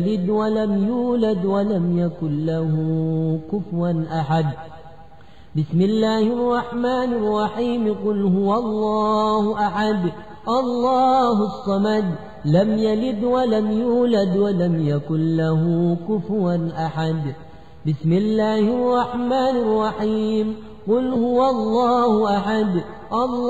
يلد ولم يولد ولم يكن له كفوا أحد. بسم الله الرحمن الرحيم. قل هو الله أحد الله الصمد لم يلد ولم يولد ولم يكن له كفوا أحد. بسم الله الرحمن الرحيم. قل هو الله أحد الله